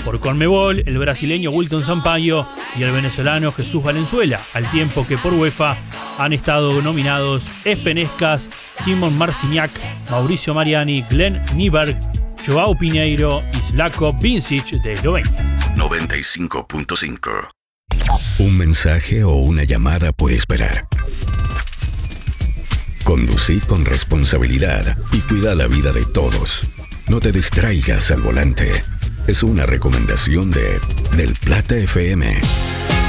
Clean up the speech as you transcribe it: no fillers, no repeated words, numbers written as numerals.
Por Conmebol, el brasileño Wilton Sampaio y el venezolano Jesús Valenzuela, al tiempo que por UEFA han estado nominados Espenescas, Simon Marciniak, Mauricio Mariani, Glenn Nyberg, Joao Piñeiro y Slavko Vincic de Eslovenia. 95.5. Un mensaje o una llamada puede esperar. Conducí con responsabilidad y cuida la vida de todos. No te distraigas al volante. Es una recomendación de Del Plata FM.